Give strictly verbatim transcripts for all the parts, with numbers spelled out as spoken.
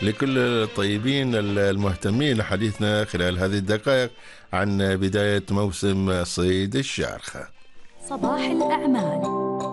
لكل الطيبين المهتمين حديثنا خلال هذه الدقائق عن بداية موسم صيد الشارخة. صباح الأعمال.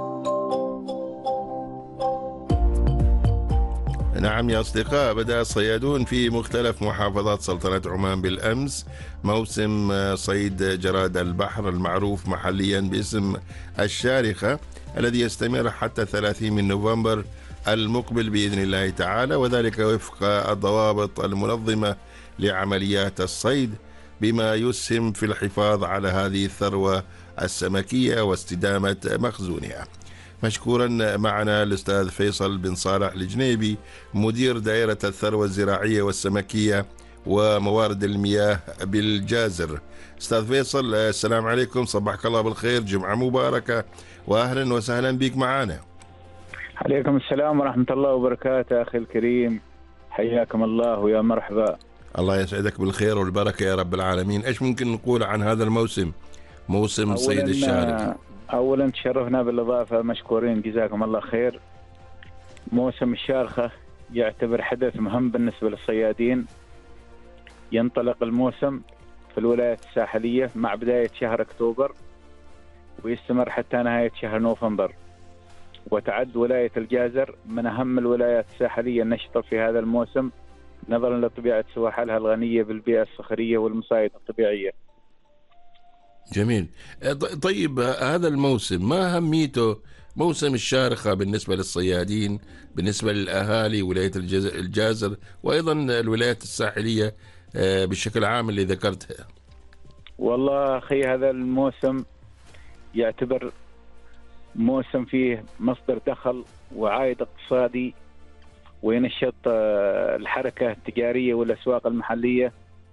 نعم يا أصدقاء، بدأ الصيادون في مختلف محافظات سلطنة عمان بالأمس موسم صيد جراد البحر المعروف محليا باسم الشارخة، الذي يستمر حتى ثلاثين من نوفمبر المقبل بإذن الله تعالى، وذلك وفق الضوابط المنظمة لعمليات الصيد، بما يسهم في الحفاظ على هذه الثروة السمكية واستدامة مخزونها. مشكورا معنا الأستاذ فيصل بن صالح الجنيبي، مدير دائرة الثروة الزراعية والسمكية وموارد المياه بالجازر. أستاذ فيصل، السلام عليكم، صباحك الله بالخير، جمعة مباركة وأهلا وسهلا بك معنا. عليكم السلام ورحمة الله وبركاته أخي الكريم، حياكم الله ويا مرحبا. الله يسعدك بالخير والبركة يا رب العالمين. إيش ممكن نقول عن هذا الموسم، موسم صيد الشارخة؟ أولا تشرفنا بالإضافة، مشكورين جزاكم الله خير. موسم الشارخة يعتبر حدث مهم بالنسبة للصيادين. ينطلق الموسم في الولايات الساحلية مع بداية شهر أكتوبر ويستمر حتى نهاية شهر نوفمبر، وتعد ولاية الجازر من أهم الولايات الساحلية النشطة في هذا الموسم نظرا لطبيعة سواحلها الغنية بالبيئة الصخرية والمصايد الطبيعية. جميل. طيب هذا الموسم ما أهميته، موسم الشارخة بالنسبة للصيادين، بالنسبة للأهالي ولاية الجازر وأيضا الولايات الساحلية بشكل عام اللي ذكرتها؟ والله أخي، هذا الموسم يعتبر موسم فيه مصدر دخل وعائد اقتصادي، وينشط الحركة التجارية والأسواق المحلية،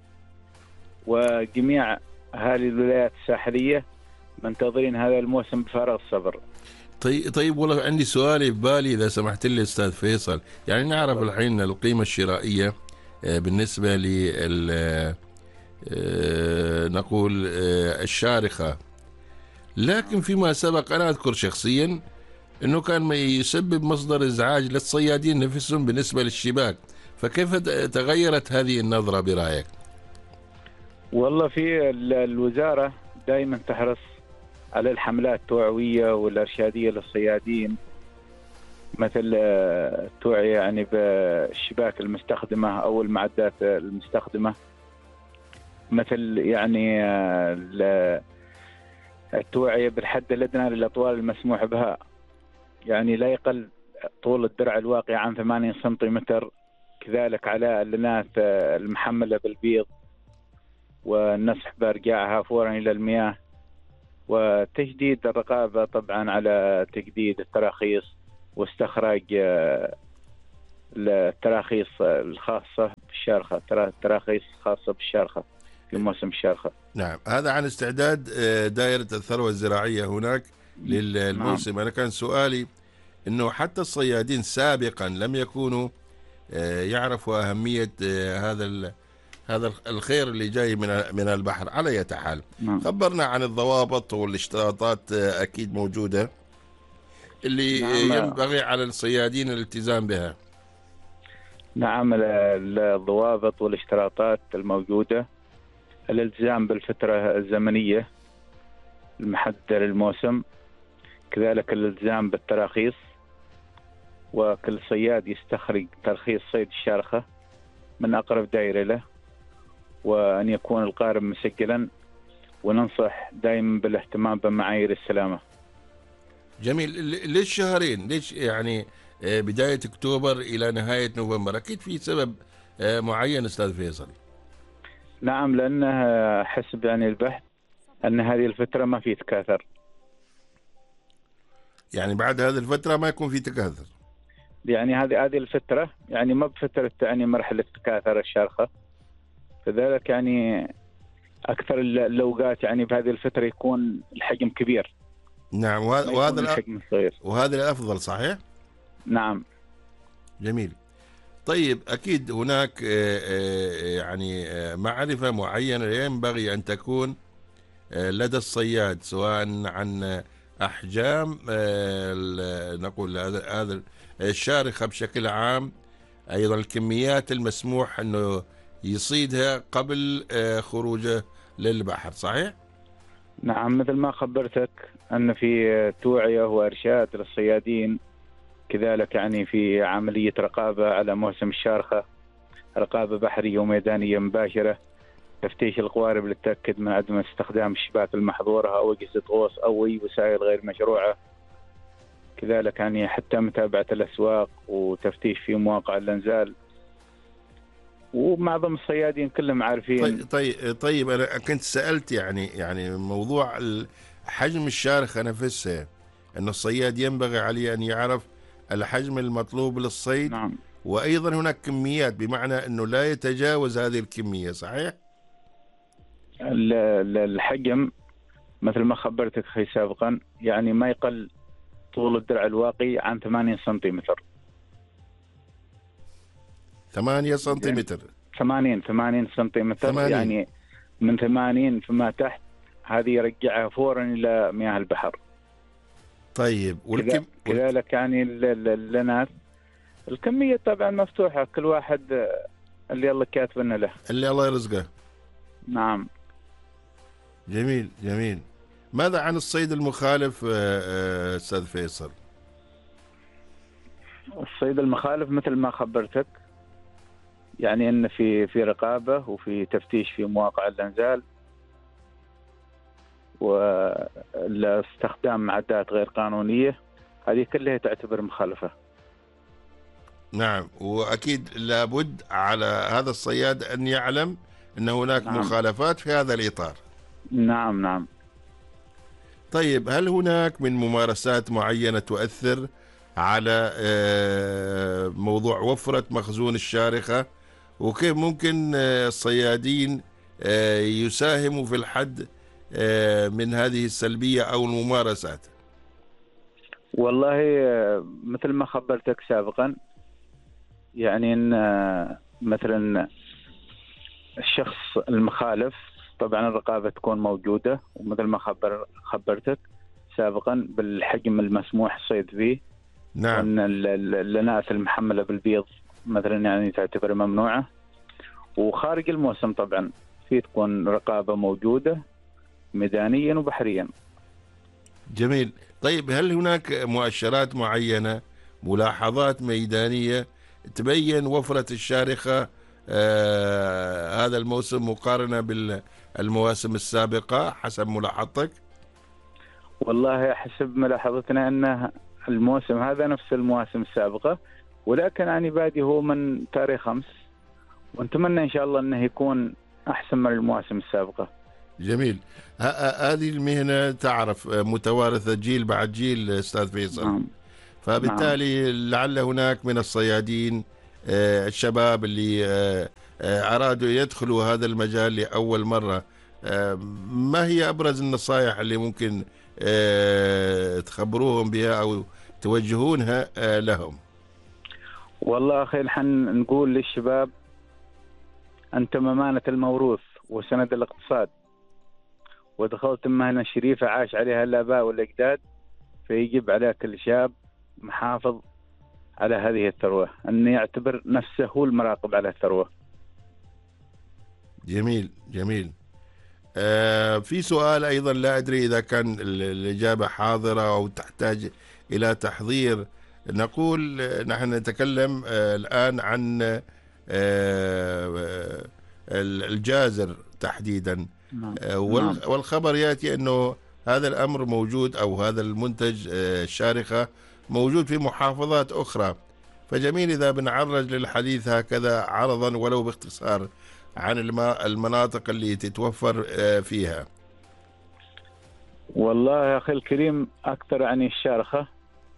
وجميع أهالي الولايات الساحلية منتظرين هذا الموسم بفارغ الصبر. طيب طيب والله عندي سؤال في بالي إذا سمحت لي أستاذ فيصل. يعني نعرف الحين القيمة الشرائية بالنسبة لل نقول الشارخة، لكن فيما سبق أنا أذكر شخصيا أنه كان ما يسبب مصدر إزعاج للصيادين نفسهم بالنسبة للشباك، فكيف تغيرت هذه النظرة برأيك؟ والله في الوزارة دائما تحرص على الحملات التوعوية والإرشادية للصيادين، مثل التوعية يعني بالشباك المستخدمة أو المعدات المستخدمة، مثل يعني التوعية بالحد الأدنى للأطوال المسموح بها، يعني لا يقل طول الدرع الواقع عن ثمانين سنتيمتر، كذلك على اللينات المحملة بالبيض والنسح بارجاعها فورا إلى المياه، وتجديد الرقابة طبعا على تجديد التراخيص واستخراج التراخيص الخاصة بالشارخة، التراخيص الخاصة بالشارخة في موسم الشارخة. نعم، هذا عن استعداد دائرة الثروة الزراعية هناك للموسم. نعم. أنا كان سؤالي أنه حتى الصيادين سابقا لم يكونوا يعرفوا أهمية هذا هذا الخير اللي جاي من من البحر. على أي حال، نعم. خبرنا عن الضوابط والاشتراطات أكيد موجودة اللي نعم. ينبغي على الصيادين الالتزام بها. نعم، الضوابط والاشتراطات الموجودة: الالتزام بالفترة الزمنية المحددة للموسم، كذلك الالتزام بالتراخيص، وكل صياد يستخرج ترخيص صيد الشارخة من أقرب دائرة له، وأن يكون القارب مسجلا، وننصح دائما بالاهتمام بمعايير السلامة. جميل. ليش شهرين؟ ليش يعني بداية أكتوبر إلى نهاية نوفمبر؟ أكيد في سبب معين أستاذ فيصل. نعم، لأنه حسب يعني البحث أن هذه الفترة ما في تكاثر، يعني بعد هذه الفترة ما يكون في تكاثر، يعني هذه هذه الفترة يعني ما بفترة يعني مرحلة تكاثر الشارخة، فذلك يعني أكثر اللوقات يعني بهذه الفترة يكون الحجم كبير. نعم، وهذا الحجم صغير، وهذا الأفضل صحيح؟ نعم. جميل. طيب أكيد هناك يعني معرفة معينة ينبغي أن تكون لدى الصياد، سواء عن أحجام نقول هذا الشارخة بشكل عام أيضا الكميات المسموح أنه يصيدها قبل آه، خروجه للبحر، صحيح؟ نعم، مثل ما خبرتك أن في توعية وإرشاد للصيادين، كذلك يعني في عملية رقابة على موسم الشارخة، رقابة بحرية وميدانية مباشرة، تفتيش القوارب للتأكد من عدم استخدام الشباك المحظورة أو أجهزة غوص أو أي وسائل غير مشروعة. كذلك يعني حتى متابعة الأسواق وتفتيش في مواقع الإنزال، ومعظم الصيادين كلهم عارفين. طيب طيب طيب أنا كنت سألت يعني يعني موضوع حجم الشارخة نفسها، أن الصياد ينبغي عليه أن يعرف الحجم المطلوب للصيد. نعم. وأيضا هناك كميات، بمعنى أنه لا يتجاوز هذه الكمية، صحيح؟ ال- ال- الحجم مثل ما خبرتك أخي سابقا، يعني ما يقل طول الدرع الواقي عن ثمانين سنتيمتر. ثمانية سنتيمتر. ثمانين ثمانين سنتيمتر، ثمانين. يعني من ثمانين فما تحت هذه يرجعها فورا إلى مياه البحر. طيب والكم كذا- كذلك يعني ال- ال- اللنات، الكمية طبعا مفتوحة، كل واحد اللي الله كاتبنا له. اللي الله يرزقه. نعم. جميل جميل. ماذا عن الصيد المخالف آه، آه، أستاذ فيصل؟ الصيد المخالف مثل ما خبرتك، يعني ان في في رقابه وفي تفتيش في مواقع الانزال، واستخدام معدات غير قانونيه، هذه كلها تعتبر مخالفه. نعم، وأكيد لابد على هذا الصياد أن يعلم أن هناك نعم. مخالفات في هذا الإطار. نعم نعم. طيب هل هناك من ممارسات معينة تؤثر على آه، موضوع وفرة مخزون الشارخة، وكيف ممكن آه، الصيادين آه، يساهموا في الحد آه، من هذه السلبية أو الممارسات؟ والله آه، مثل ما خبرتك سابقا، يعني ان آه، مثلا الشخص المخالف طبعا الرقابه تكون موجوده، ومثل ما خبر خبرتك سابقا بالحجم المسموح الصيد فيه. نعم. وان ال- ال- اللنات المحمله بالبيض مثلا يعني تعتبر ممنوعه. وخارج الموسم طبعا في تكون رقابه موجوده ميدانيا وبحريا. جميل. طيب هل هناك مؤشرات معينة، ملاحظات ميدانية تبين وفرة الشارخة آه هذا الموسم مقارنة بالمواسم السابقة حسب ملاحظتك؟ والله حسب ملاحظتنا ان الموسم هذا نفس المواسم السابقه، ولكن يعني بادي هو من تاريخ خمس، ونتمنى ان شاء الله انه يكون احسن من المواسم السابقه. جميل. ه- ه- هذه المهنة تعرف آه، متوارثة جيل بعد جيل أستاذ فيصل. نعم. فبالتالي لعل هناك من الصيادين آه، الشباب اللي آه، آه، أرادوا يدخلوا هذا المجال لأول مرة. آه، ما هي أبرز النصائح اللي ممكن آه، تخبروهم بها أو توجهونها آه، لهم؟ والله اخي نحن نقول للشباب، انتم امانه الموروث وسند الاقتصاد، ودخلت مهنه شريفه عاش عليها الاباء والاجداد، فيجب على كل شاب محافظ على هذه الثروه ان يعتبر نفسه هو المراقب على الثروه. جميل جميل. آه، في سؤال أيضا لا أدري إذا كان ال- الإجابة حاضرة أو تحتاج إلى تحضير. نقول آه، نحن نتكلم آه، الآن عن آه، آه، الجازر تحديدا. نعم. آه، وال- والخبر يأتي أنه هذا الأمر موجود، أو هذا المنتج آه، الشارخة موجود في محافظات أخرى. فجميل إذا بنعرج للحديث هكذا عرضا ولو باختصار عن الم- المناطق اللي تتوفر آه، فيها. والله يا اخي الكريم، اكثر عن الشارخه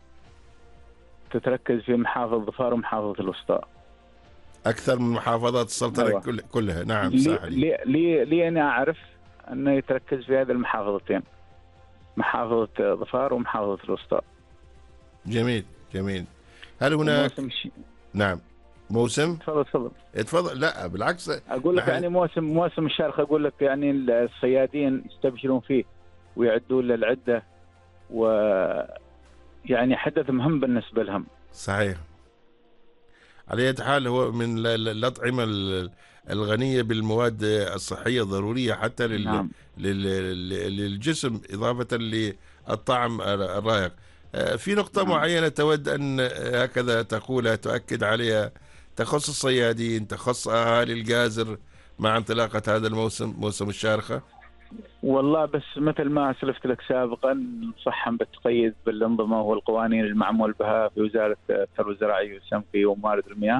تتركز في محافظه ظفار ومحافظه الوسطى. أكثر من محافظات السلطنة أيوة. كل كلها. نعم لي صح لي. لي لي, لي انا اعرف انه يتركز في هذه المحافظتين، محافظه ظفار ومحافظه الوسطى. جميل جميل. هل هناك موسم الش... نعم موسم؟ تفضل تفضل. اتفضل. لا بالعكس، اقول لك نحن- يعني موسم موسم الشارخه، اقول لك يعني الصيادين يستبشرون فيه ويعدون للعده، و يعني حدث مهم بالنسبه لهم. صحيح. على أي حال هو من ال- ال- الأطعمة ال- الغنية بالمواد الصحية الضرورية حتى لل نعم. لل لل- للجسم، إضافة للطعم الرائق. آه، في نقطة نعم. معينة تود أن هكذا تقولها تؤكد عليها، تخص الصيادين، تخص أهالي الجازر مع انطلاقة هذا الموسم، موسم الشارخة؟ والله بس مثل ما أسلفت لك سابقا، نصحهم بالتقيد بالأنظمة والقوانين المعمول بها في وزارة الثروة الزراعية والسمكية وموارد المياه،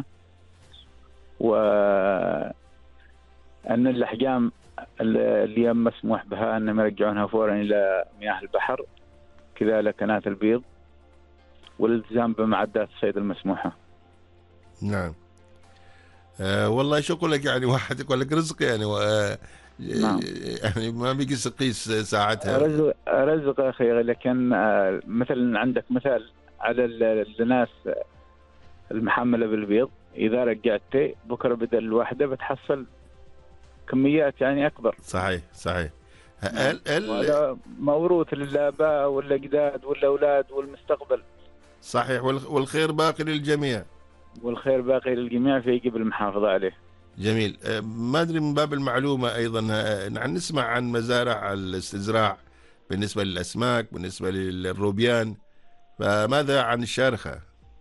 وأن الأحجام اللي مسموح بها أنهم يرجعونها فورا إلى مياه البحر، كذلك قناة البيض، والالتزام بمعدات الصيد المسموحة. نعم. آه والله شكرا لك، يعني واحد يقول لك رزق يعني و... آه، نعم. يعني ما بيقيس قيس ساعتها. رزق رزق يا أخي، لكن آه، مثلا عندك مثال على ال- الناس المحملة بالبيض، إذا رجعت بكرة بدل الواحدة بتحصل كميات يعني أكبر. صحيح صحيح. نعم. هل هل وهذا موروث للآباء والأجداد والأولاد والمستقبل. صحيح، والخ- والخير باقي للجميع. والخير باقي للجميع، فيجب المحافظة عليه. جميل. آه، ما أدري من باب المعلومة أيضا، آه، نحن نسمع عن مزارع الاستزراع بالنسبة للأسماك، بالنسبة للروبيان، فماذا عن الشارخة؟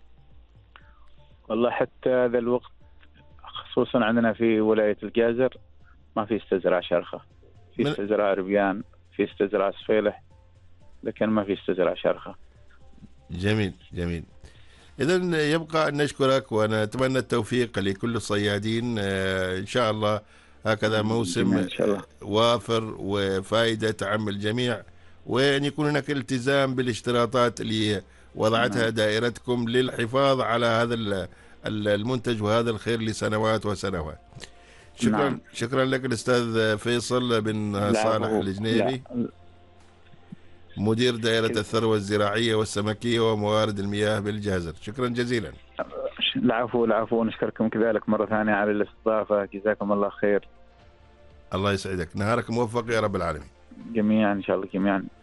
والله حتى هذا الوقت خصوصا عندنا في ولاية الجازر ما في استزراع شرخة، في من... استزراع ربيان، في استزراع صفيلح، لكن ما في استزراع شرخة. جميل جميل. إذا يبقى أن نشكرك ونتمنى التوفيق لكل الصيادين، آه، إن شاء الله هكذا موسم إن شاء الله. وافر وفائدة تعم الجميع، وأن يكون هناك التزام بالاشتراطات اللي وضعتها دائرتكم للحفاظ على هذا ال- ال- المنتج وهذا الخير لسنوات وسنوات. شكرا. نعم. شكرا لك الأستاذ فيصل بن صالح لا الجنيبي، لا. مدير دائرة الثروة الزراعية والسمكية وموارد المياه بالجازر. شكرا جزيلا. العفو العفو، نشكركم كذلك مرة ثانية على الاستضافة، جزاكم الله خير. الله يسعدك، نهارك موفق يا رب العالمين. جميعا إن شاء الله جميعا.